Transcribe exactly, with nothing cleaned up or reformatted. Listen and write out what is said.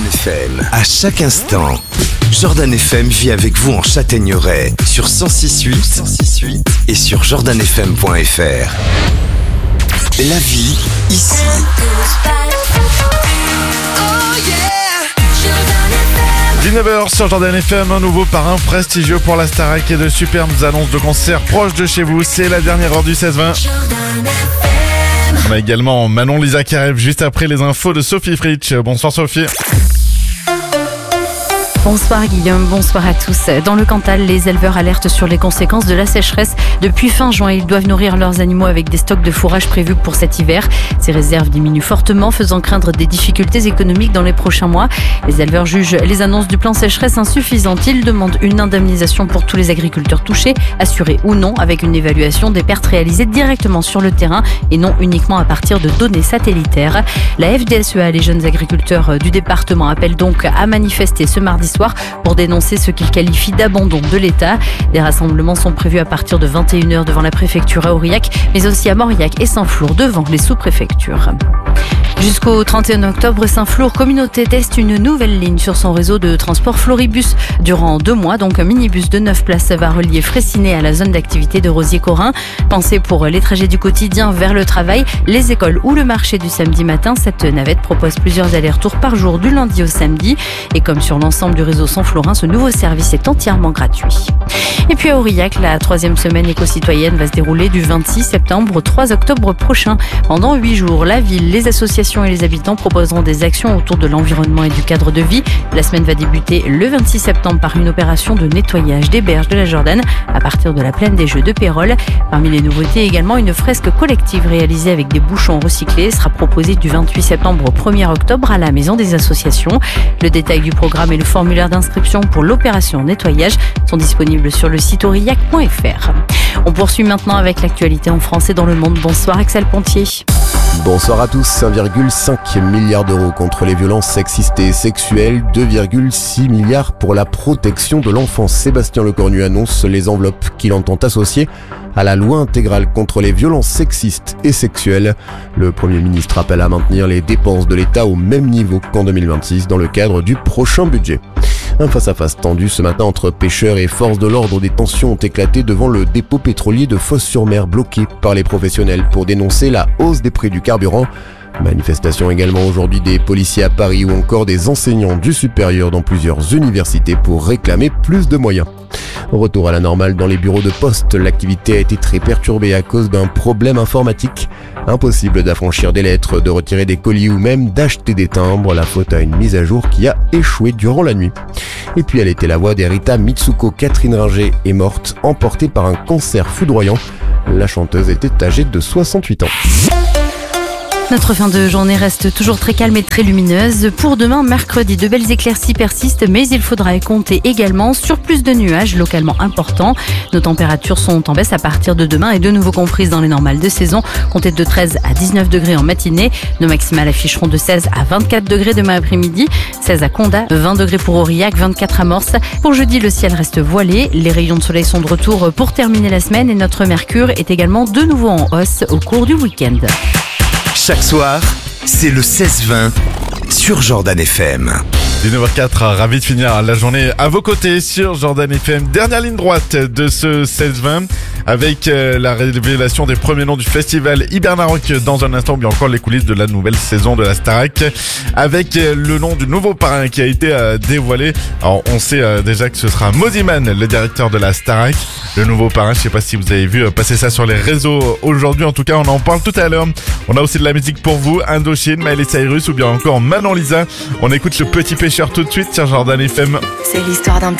F M, à chaque instant. Jordan F M vit avec vous en Châtaigneraie sur cent six virgule huit et sur jordan f m point f r. La vie ici. dix-neuf heures sur Jordan F M, un nouveau parrain prestigieux pour la Starac et de superbes annonces de concerts proches de chez vous. C'est la dernière heure du seize vingt. On a également Manon Lisa qui arrive juste après les infos de Sophie Fritsch. Bonsoir Sophie. Bonsoir Guillaume, bonsoir à tous. Dans le Cantal, les éleveurs alertent sur les conséquences de la sécheresse. Depuis fin juin, ils doivent nourrir leurs animaux avec des stocks de fourrage prévus pour cet hiver. Ces réserves diminuent fortement, faisant craindre des difficultés économiques dans les prochains mois. Les éleveurs jugent les annonces du plan sécheresse insuffisantes. Ils demandent une indemnisation pour tous les agriculteurs touchés, assurée ou non, avec une évaluation des pertes réalisées directement sur le terrain et non uniquement à partir de données satellitaires. La F D S E A, les jeunes agriculteurs du département, appellent donc à manifester ce mardi soir pour dénoncer ce qu'ils qualifient d'abandon de l'État. Des rassemblements sont prévus à partir de vingt et une heures devant la préfecture à Aurillac, mais aussi à Mauriac et Saint-Flour devant les sous-préfectures. Jusqu'au trente et un octobre, Saint-Flour Communauté teste une nouvelle ligne sur son réseau de transport Floribus. Durant deux mois, donc un minibus de neuf places va relier Fraissinet à la zone d'activité de Rosier-Corin. Pensée pour les trajets du quotidien vers le travail, les écoles ou le marché du samedi matin, cette navette propose plusieurs allers-retours par jour du lundi au samedi. Et comme sur l'ensemble du réseau Saint-Florin, ce nouveau service est entièrement gratuit. Et puis à Aurillac, la troisième semaine éco-citoyenne va se dérouler du vingt-six septembre au trois octobre prochain. Pendant huit jours, la ville, les associations et les habitants proposeront des actions autour de l'environnement et du cadre de vie. La semaine va débuter le vingt-six septembre par une opération de nettoyage des berges de la Jordanne à partir de la plaine des Jeux de Pérol. Parmi les nouveautés, également une fresque collective réalisée avec des bouchons recyclés sera proposée du vingt-huit septembre au premier octobre à la Maison des Associations. Le détail du programme et le formulaire d'inscription pour l'opération nettoyage sont disponibles sur le site aurillac point f r. On poursuit maintenant avec l'actualité en France et dans le monde. Bonsoir Axel Pontier. Bonsoir à tous. un virgule cinq milliard d'euros contre les violences sexistes et sexuelles, deux virgule six milliards pour la protection de l'enfance. Sébastien Lecornu annonce les enveloppes qu'il entend associer à la loi intégrale contre les violences sexistes et sexuelles. Le Premier ministre appelle à maintenir les dépenses de l'État au même niveau qu'en deux mille vingt-six dans le cadre du prochain budget. Un face-à-face tendu ce matin entre pêcheurs et forces de l'ordre. Des tensions ont éclaté devant le dépôt pétrolier de Fos-sur-Mer bloqué par les professionnels pour dénoncer la hausse des prix du carburant. Manifestation également aujourd'hui des policiers à Paris ou encore des enseignants du supérieur dans plusieurs universités pour réclamer plus de moyens. Retour à la normale dans les bureaux de poste. L'activité a été très perturbée à cause d'un problème informatique. Impossible d'affranchir des lettres, de retirer des colis ou même d'acheter des timbres. La faute à une mise à jour qui a échoué durant la nuit. Et puis elle était la voix d'Erita Mitsuko. Catherine Ringer est morte, emportée par un cancer foudroyant. La chanteuse était âgée de soixante-huit ans. Notre fin de journée reste toujours très calme et très lumineuse. Pour demain, mercredi, de belles éclaircies persistent, mais il faudra compter également sur plus de nuages localement importants. Nos températures sont en baisse à partir de demain et de nouveau comprises dans les normales de saison. Comptez de treize à dix-neuf degrés en matinée. Nos maximales afficheront de seize à vingt-quatre degrés demain après-midi. seize à Condat, vingt degrés pour Aurillac, vingt-quatre à Morse. Pour jeudi, le ciel reste voilé. Les rayons de soleil sont de retour pour terminer la semaine et notre mercure est également de nouveau en hausse au cours du week-end. Chaque soir, c'est le seize vingt sur Jordan F M. dix-neuf heures quatre, ravi de finir la journée à vos côtés sur Jordan F M. Dernière ligne droite de ce seize vingt avec la révélation des premiers noms du festival Hibernarock dans un instant, bien encore les coulisses de la nouvelle saison de la Starac avec le nom du nouveau parrain qui a été dévoilé. Alors on sait déjà que ce sera Moziman, le directeur de la Starac, le nouveau parrain. Je sais pas si vous avez vu passer ça sur les réseaux aujourd'hui, en tout cas on en parle tout à l'heure. On a aussi de la musique pour vous, Indochine, Miley Cyrus ou bien encore Manon Lisa. On écoute le Petit Pêcheur tout de suite sur Jordan F M. C'est l'histoire d'un petit